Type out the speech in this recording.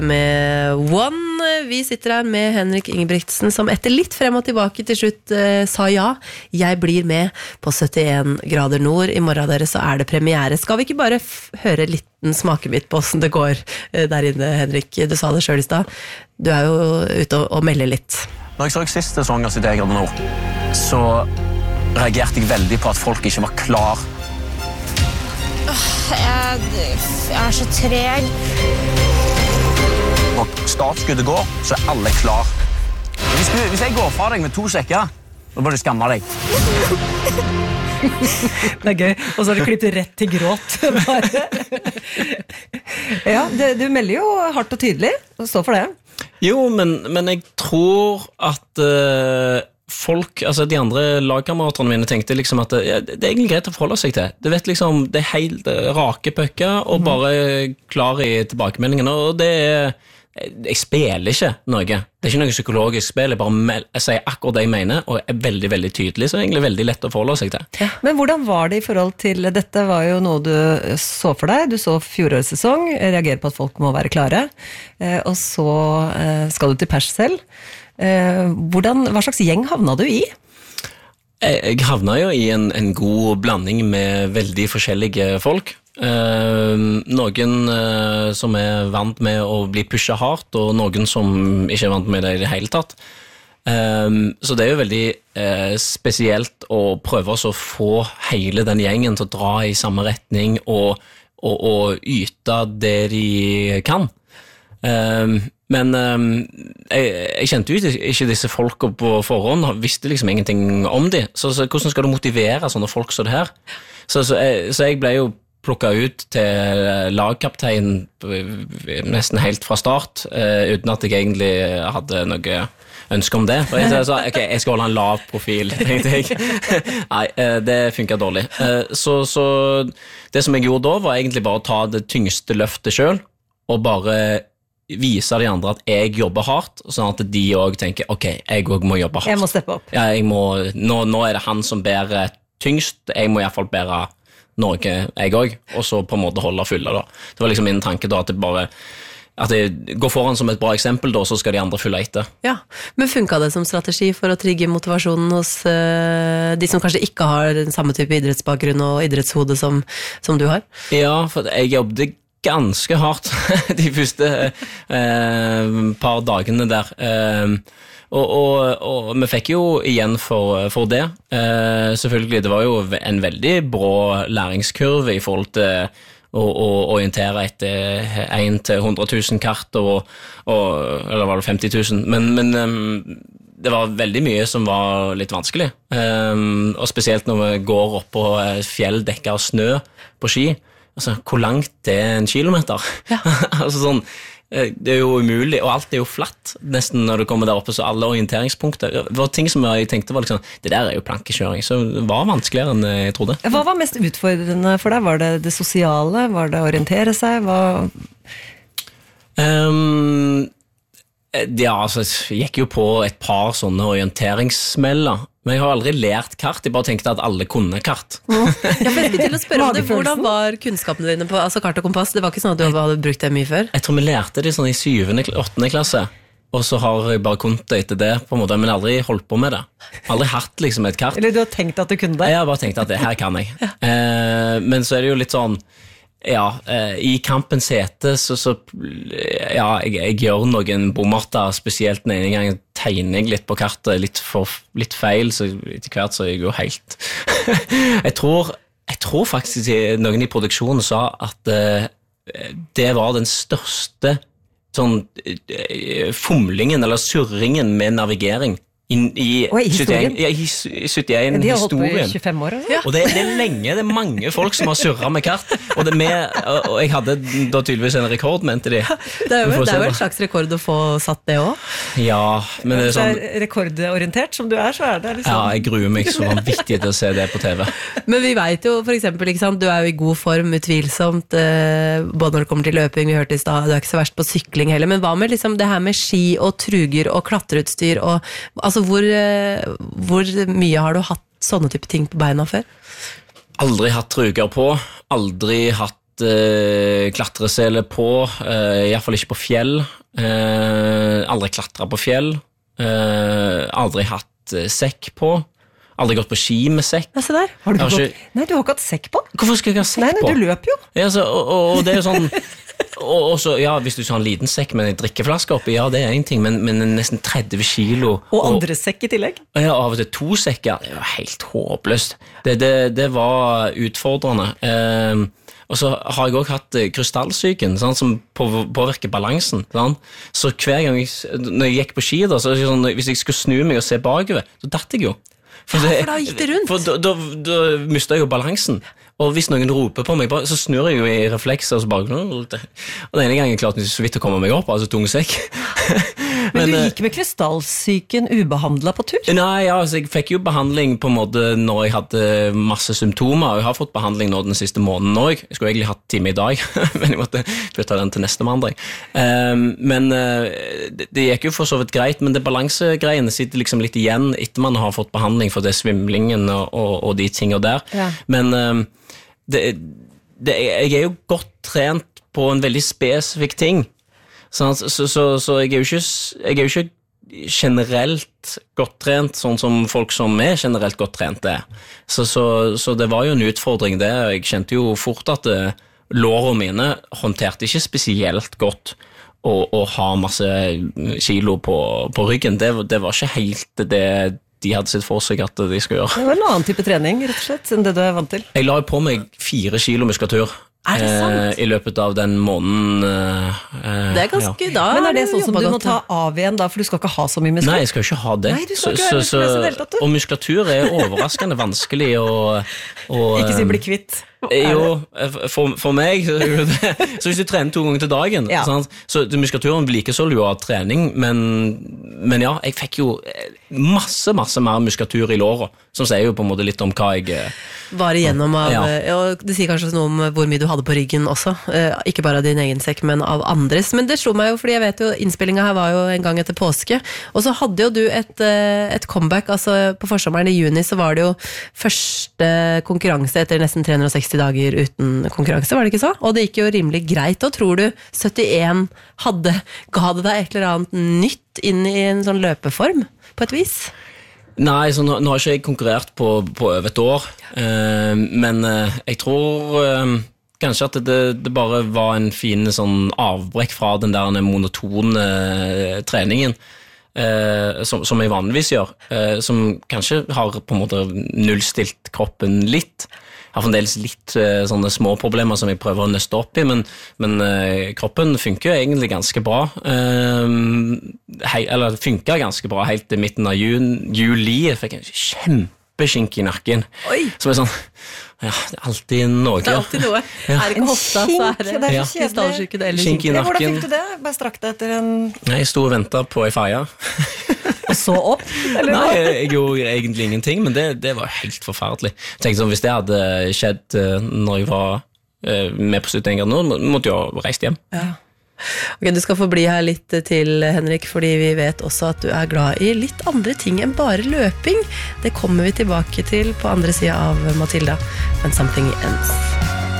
med One. Vi sitter her med Henrik Ingebrigtsen, som etter litt frem og tilbake til slutt sa ja. Jeg blir med på 71 grader nord. I morgen dere så det premiere. Skal vi ikke bare høre liten smakebit på hvordan det går der inne, Henrik? Du sa det selv i sted. Du jo ute og melder litt. Når jeg så sist sesong av 71 grader nord, så reagerte jeg veldig på at folk ikke var klar. Jeg så treg. Når startskuddet går, så alle klar. Hvis jeg går fra deg med 2 sekker, da bør du skamme deg. Det gøy, og så har du klippet rett til gråt. Ja, du melder jo hardt og tydelig, og står for det. Jo, men jeg tror at folk, altså de andre lagkameraterne mine tenkte liksom at det egentlig greit å forholde seg til. Du vet liksom, det helt rake pøkker og bare klar i tilbakemeldingene, og jeg spiller ikke noe. Det ikke noe psykologisk spill, jeg sier akkurat det jeg mener, og veldig, veldig tydelig, så det egentlig veldig lett å forholde seg til. Ja. Men hvordan var det i forhold til, dette var jo noe du så for deg, du så fjorårets sesong, reagerer på at folk må være klare, og så skal du til pers selv. Hva slags gjeng havna du i? Jeg havna jo i en god blanding med veldig forskjellige folk. Noen som vant med å bli pushet hardt, og noen som ikke vant med det i det hele tatt. Så det jo veldig spesielt å prøve å få hele den gjengen til å dra i samme retning og yte det de kan. Men jeg kjente jo ikke disse folka på forhånd, visste liksom ingenting om de. Så hvordan skal du motivere sånne folk som det her? Så jeg ble jo plukket ut til lagkaptein nesten helt fra start, uten at jeg egentlig hadde noe ønske om det. Og jeg sa, ok, jeg skal holde en lav profil, tenkte jeg. Nei, det funket dårlig. Så det som jeg gjorde da, var egentlig bare å ta det tyngste løftet selv, og bare vise de andre at jeg jobber hardt, sånn at de også tenker, ok, jeg også må jobbe hardt. Jeg må steppe opp. Ja, nå det han som bærer tyngst, jeg må i hvert fall bære noe, jeg også, og så på en måte holde fulle da. Det var liksom min tanke da, at jeg går foran som et bra eksempel da, så skal de andre fylle etter. Ja, men funket det som strategi for å trigge motivasjonen hos de som kanskje ikke har den samme type idrettsbakgrunn og idrettshode som du har? Ja, for jeg jobbet ganske hardt de første par dagene der, og vi fikk jo igjen for det. Selvfølgelig, det var jo en veldig brå læringskurve i forhold til å orientere etter 1 til 100 000 kart, eller var det 50 000, men det var veldig mye som var litt vanskelig, og spesielt når vi går opp på fjell dekket av snø på ski. Altså, hvor langt en kilometer? Ja. Altså sånn, det jo umulig, og alt jo flatt nesten når du kommer der oppe, så alle orienteringspunkter. Det var ting som jeg tenkte var liksom, det der jo plankekjøring, så det var vanskeligere enn jeg trodde. Hva var mest utfordrende for deg? Var det sosiale? Var det å orientere seg? Ja, altså, jeg gikk jo på et par sånne orienteringssmeller, men jeg har aldri lært kart, jeg bare tenkte at alle kunne kart. Ja, for jeg skulle til å spørre om det, hvordan var kunnskapene dine på kart og kompass? Det var ikke sånn at du hadde brukt det mye før? Jeg tror vi lærte det sånn i 7.-8. klasse, og så har jeg bare kunnet det etter det, på en måte, men aldri holdt på med det. Aldri hatt liksom et kart. Eller du har tenkt at du kunne det? Jeg har bare tenkt at det her kan jeg. Men så det jo litt sånn, ja, i kampens hete så ja, jeg gjør noen bommerter, spesielt den ene gangen tegner jeg litt på kartet, litt feil, så etter hvert så er jeg jo helt jeg tror faktisk noen i produksjonen sa at det var den største sånn fumlingen eller surringen med navigering i 71 historien. De har holdt på i 25 år, altså. Og det lenge, det mange folk som har surret med kart, og jeg hadde da tydeligvis en rekord, mente de. Det jo en slags rekord å få satt det også. Ja, men det sånn... Så rekordorientert som du så det liksom... Ja, jeg gruer meg så vanvittig til å se det på TV. Men vi vet jo, for eksempel, ikke sant, du jo i god form, utvilsomt, både når det kommer til løping, vi hørte i sted, du ikke så verst på sykling heller, men hva med liksom det her med ski og truger og klatreutstyr, og altså hvor mye har du hatt sånne type ting på beina før? Aldri hatt truger på, aldri hatt klatresele på, I hvert fall ikke på fjell. Aldri klatra på fjell. Aldri hatt sekk på. Aldri gått på ski med sekk. Ja, se der. Har du Nei, du har ikke hatt sekk på. Hvorfor skal jeg ha sekk på? Nei, du løper jo. Ja, og det jo sånn og så, ja, hvis du har en liten sekk med en drikkeflaske oppi, ja, det en ting, men nesten 30 kilo. Og andre sekk I tillegg. Ja, av og til 2 sekker, det var helt håpløst. Det var utfordrende. Og så har jeg også hatt krystallsyken, sånn, som påvirker balansen. Sånn. Så hver gang når jeg gikk på ski, da, så sånn, hvis jeg skulle snu meg og se bakover, så datt jeg jo. For da gikk det rundt. For da mistet jeg jo balansen. Og hvis noen roper på meg, så snur jeg jo I reflekser og så bare... Og den ene gangen klarte jeg så vidt å komme meg opp, altså tung sekk. Men du gikk med krystallsyken ubehandlet på tur? Nei, ja, altså jeg fikk jo behandling på en måte når jeg hadde masse symptomer, og jeg har fått behandling nå den siste måneden også. Jeg skulle egentlig hatt time I dag, men jeg måtte flytte den til neste mandag. Men det gikk jo for så vidt greit, men det balansegreiene sitter liksom litt igjen etter man har fått behandling for det svimlingen og de tingene der. Ja. Men jeg jo godt trent på en veldig spesifikk ting, så jeg jo ikke generelt godt trent, sånn som folk som generelt godt trent så det var jo en utfordring det, jeg kjente jo fort at lårene mine håndterte ikke spesielt godt å ha masse kilo på ryggen, det var ikke helt det de hadde sett for seg at de skulle gjøre. Det var en annen type trening, rett og slett, enn det du vant til. Jeg la på meg 4 kilo muskulatur I løpet av den måneden. Det ganske da. Men det sånn som du må ta av igjen da, for du skal ikke ha så mye muskler? Nei, jeg skal ikke ha det. Nei, du skal ikke det. Og muskulatur overraskende vanskelig Ikke si bli kvitt. Jo, for meg så hvis du trener 2 ganger til dagen så muskulaturen blir ikke så lua av trening men ja, jeg fikk jo masse mer muskulatur I låret som sier jo på en måte litt om hva jeg var igjennom av og det sier kanskje noe om hvor mye du hadde på ryggen også ikke bare av din egen sekk, men av andres men det slo meg jo, fordi jeg vet jo innspillingen her var jo en gang etter påske, og så hadde jo du et comeback, altså på forsommeren I juni så var det jo første konkurranse etter nesten 360 dager uten konkurranse, var det ikke så? Og det gikk jo rimelig greit, og tror du 71 ga det deg et eller annet nytt inn I en sånn løpeform, på et vis? Nei, så nå har ikke jeg konkurrert på over et år, men jeg tror kanskje at det bare var en fin sånn avbrekk fra den der monotone treningen, som jeg vanligvis gjør, som kanskje har på en måte nullstilt kroppen litt. Jeg har fremdeles litt sånne små problemer som jeg prøver å nøste opp I, men kroppen funker jo egentlig ganske bra. Eller funker ganske bra helt til midten av juli. Jeg fikk en kjempeskink I nakken. Oi. Som sånn, ja, det alltid noe. Det alltid noe. Her I hofta, så det krystallsyken eller skink I nakken. Hvordan fikk du det? Bare strakk det etter en... Nei, jeg stod og ventet på en feie. Og så opp? Eller Nei, jeg gjorde egentlig ingenting, men det var helt forferdelig. Jeg tenkte sånn, hvis det hadde skjedd når jeg var med på 71 grader nå, måtte jeg jo reist hjem. Ja. Ok, du skal få bli her litt til, Henrik, fordi vi vet også at du glad I litt andre ting enn bare løping. Det kommer vi tilbake til på andre siden av Matilda. When Something Ends.